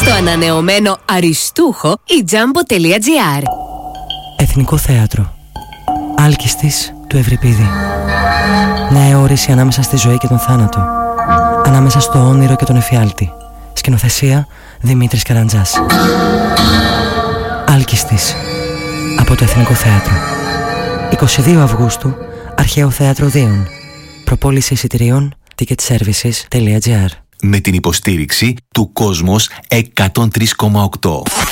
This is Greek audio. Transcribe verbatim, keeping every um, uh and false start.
στο ανανεωμένο Αριστούχο ή jumbo.gr. Εθνικό Θέατρο. Άλκηστης του Ευρυπίδη. Μια αιώρηση ανάμεσα στη ζωή και τον θάνατο. Ανάμεσα στο όνειρο και τον εφιάλτη. Σκηνοθεσία Δημήτρης Καραντζάς. Άλκηστης. Από το Εθνικό Θέατρο. εικοστή δεύτερη Αυγούστου, Αρχαίο Θέατρο Δίων. Προπόληση εισιτηρίων ticketservices.gr. Με την υποστήριξη του Κόσμος εκατόν τρία κόμμα οκτώ.